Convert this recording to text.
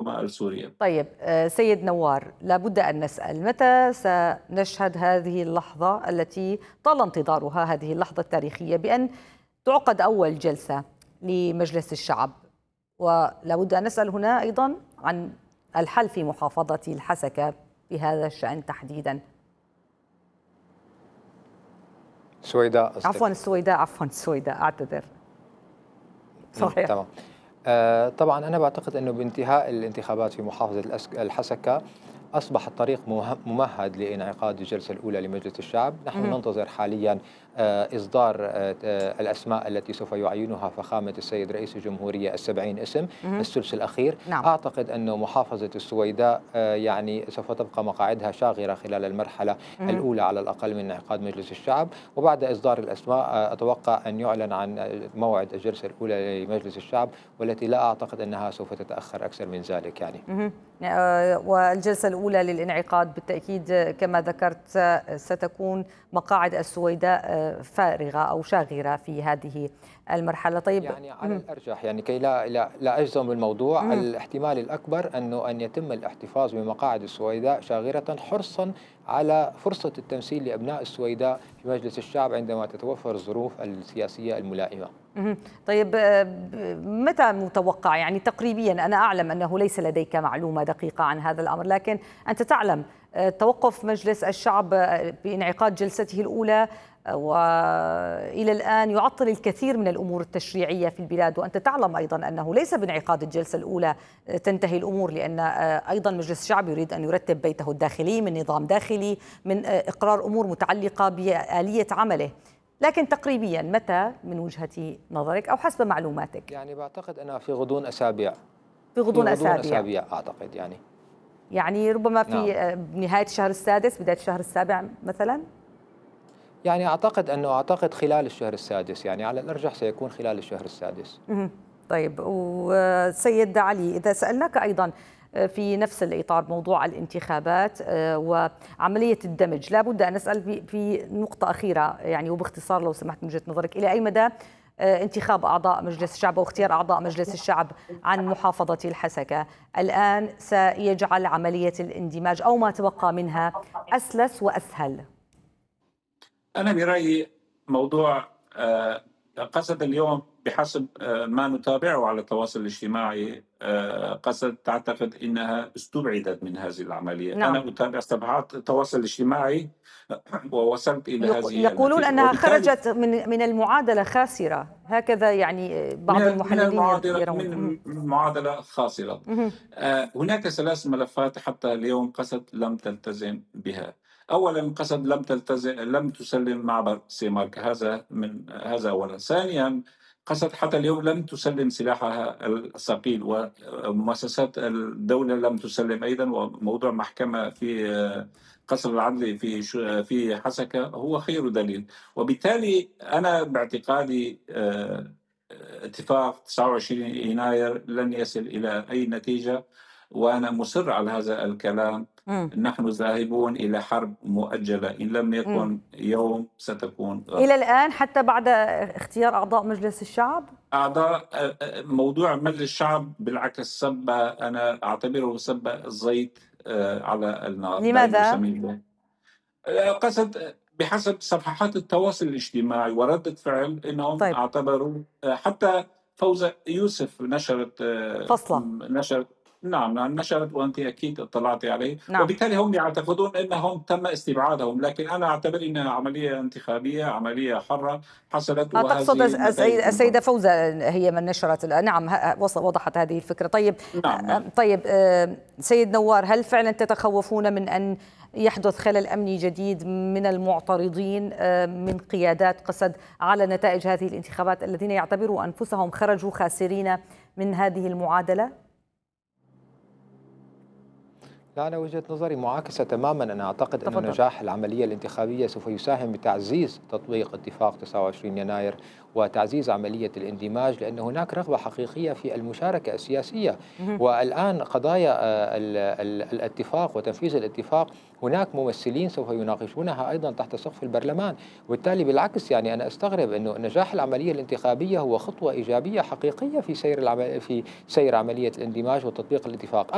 المنظومة السورية. طيب سيد نوار، لابد أن نسأل متى سنشهد هذه اللحظة التي طال انتظارها، هذه اللحظة التاريخية بأن تعقد أول جلسة لمجلس الشعب؟ ولابد أن نسأل هنا أيضا عن الحل في محافظة الحسكة بهذا الشأن تحديدا. سويداء عفوا السويداء أعتذر. صحيح. تمام. طبعا أنا بعتقد أنه بانتهاء الانتخابات في محافظة الحسكة أصبح الطريق ممهد لإنعقاد الجلسة الأولى لمجلس الشعب. نحن ننتظر حاليا إصدار الأسماء التي سوف يعينها فخامة السيد رئيس الجمهورية 70 اسم الثلث الأخير. نعم. أعتقد أنه محافظة السويداء يعني سوف تبقى مقاعدها شاغرة خلال المرحلة الأولى على الأقل من انعقاد مجلس الشعب، وبعد إصدار الأسماء أتوقع أن يعلن عن موعد الجلسة الأولى لمجلس الشعب، والتي لا أعتقد أنها سوف تتأخر أكثر من ذلك يعني. والجلسة الأولى للانعقاد بالتأكيد كما ذكرت ستكون مقاعد السويداء فارغة أو شاغرة في هذه المرحلة. طيب يعني على الأرجح يعني كي لا أجزم بالموضوع، الاحتمال الأكبر أن يتم الاحتفاظ بمقاعد السويداء شاغرة حرصا على فرصة التمثيل لأبناء السويداء في مجلس الشعب عندما تتوفر الظروف السياسية الملائمة. طيب متى متوقع يعني تقريبيا؟ أنا أعلم أنه ليس لديك معلومة دقيقة عن هذا الأمر، لكن أنت تعلم توقف مجلس الشعب بانعقاد جلسته الأولى وإلى الآن يعطل الكثير من الأمور التشريعية في البلاد، وأنت تعلم أيضا أنه ليس بانعقاد الجلسة الأولى تنتهي الأمور، لأن أيضا مجلس الشعب يريد أن يرتب بيته الداخلي من نظام داخلي، من إقرار أمور متعلقة بآلية عمله. لكن تقريبيا متى من وجهة نظرك أو حسب معلوماتك؟ يعني بعتقد أنها في غضون أسابيع. في غضون أسابيع أعتقد يعني ربما في نهاية الشهر السادس بداية الشهر السابع مثلا. يعني أعتقد خلال الشهر السادس، يعني على الأرجح سيكون خلال الشهر السادس. طيب وسيد علي، إذا سألناك أيضا في نفس الإطار موضوع الانتخابات وعملية الدمج، لا بد أن نسأل في نقطة أخيرة يعني وباختصار لو سمحت من وجهة نظرك، إلى أي مدى انتخاب أعضاء مجلس الشعب واختيار أعضاء مجلس الشعب عن محافظة الحسكة الآن سيجعل عملية الاندماج أو ما تبقى منها أسلس وأسهل؟ أنا برأيي موضوع قسد اليوم بحسب ما نتابعه على التواصل الاجتماعي، قسد تعتقد أنها استبعدت من هذه العملية. نعم. أنا أتابع صفحات التواصل الاجتماعي ووصلت إلى هذه يقولون أنها خرجت من المعادلة خاسرة، هكذا يعني بعض المحللين من المعادلة خاسرة. هناك 3 ملفات حتى اليوم قسد لم تلتزم بها. أولا قسد لم تسلم معبر سيمارك، هذا أولا. ثانيا قسد حتى اليوم لم تسلم سلاحها الثقيل، ومؤسسات الدولة لم تسلم أيضا، وموضوع محكمة في قصر العدل في حسكة هو خير دليل. وبالتالي أنا باعتقادي اتفاق 29 يناير لن يصل إلى أي نتيجة، وأنا مصر على هذا الكلام. نحن ذاهبون إلى حرب مؤجلة، إن لم يكن يوم ستكون غد. إلى الآن حتى بعد اختيار أعضاء مجلس الشعب؟ موضوع مجلس الشعب بالعكس سبة، أنا أعتبره سبة الزيت على النار. لماذا؟ قصد بحسب صفحات التواصل الاجتماعي وردة فعل انهم طيب. اعتبروا، حتى فوزة يوسف نشرت فصلة. نعم نشرت، وانت اكيد اطلعتي عليه. نعم. وبالتالي هم يعتقدون انهم تم استبعادهم، لكن انا اعتبر انها عمليه انتخابيه، عمليه حره حصلت. تقصد السيده فوزة هي من نشرت؟ نعم وضحت هذه الفكره. طيب. نعم. طيب سيد نوار، هل فعلا تتخوفون من ان يحدث خلل أمني جديد من المعترضين من قيادات قسد على نتائج هذه الانتخابات الذين يعتبروا أنفسهم خرجوا خاسرين من هذه المعادلة؟ لا، أنا وجهة نظري معاكسة تماما. أنا أعتقد أن نجاح العملية الانتخابية سوف يساهم بتعزيز تطبيق اتفاق 29 يناير وتعزيز عملية الاندماج، لأن هناك رغبة حقيقية في المشاركة السياسية. والآن قضايا الاتفاق وتنفيذ الاتفاق هناك ممثلين سوف يناقشونها أيضا تحت سقف البرلمان، وبالتالي بالعكس يعني أنا أستغرب أنه نجاح العملية الانتخابية هو خطوة إيجابية حقيقية في سير عملية الاندماج وتطبيق الاتفاق.